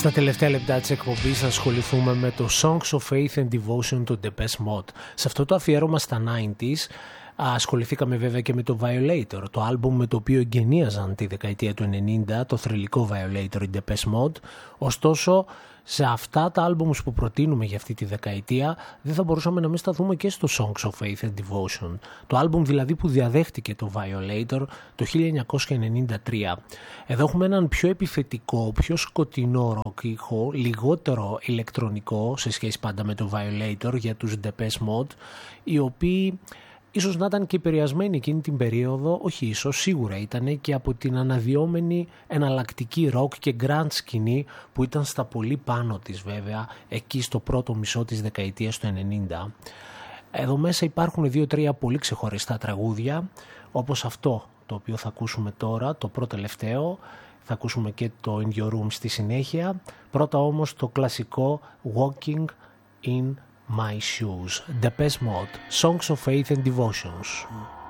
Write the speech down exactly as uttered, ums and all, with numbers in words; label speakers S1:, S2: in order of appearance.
S1: Στα τελευταία λεπτά της εκπομπής θα ασχοληθούμε με το Songs of Faith and Devotion του Depeche Mode. Σε αυτό το αφιέρωμα στα ενενήντα ασχοληθήκαμε βέβαια και με το Violator, το άλμπουμ με το οποίο εγκαινίαζαν τη δεκαετία του ενενήντα, το θρυλικό Violator, η Depeche Mode. Ωστόσο, σε αυτά τα άλμπουμς που προτείνουμε για αυτή τη δεκαετία δεν θα μπορούσαμε να μην σταθούμε και στο Songs of Faith and Devotion, το άλμπουμ δηλαδή που διαδέχτηκε το Violator το χίλια εννιακόσια ενενήντα τρία. Εδώ έχουμε έναν πιο επιθετικό, πιο σκοτεινό rock ήχο, λιγότερο ηλεκτρονικό σε σχέση πάντα με το Violator για τους Depeche Mode, οι οποίοι ίσως να ήταν και επηρεασμένοι εκείνη την περίοδο, όχι ίσως, σίγουρα ήταν και από την αναδυόμενη εναλλακτική rock και grunge σκηνή που ήταν στα πολύ πάνω της βέβαια, εκεί στο πρώτο μισό της δεκαετίας του ενενήντα. Εδώ μέσα υπάρχουν δύο-τρία πολύ ξεχωριστά τραγούδια, όπως αυτό το οποίο θα ακούσουμε τώρα, το πρώτο τελευταίο, θα ακούσουμε και το In Your Room στη συνέχεια. Πρώτα όμως το κλασικό Walking in My Shoes, Depeche Mode, Songs of Faith and Devotions.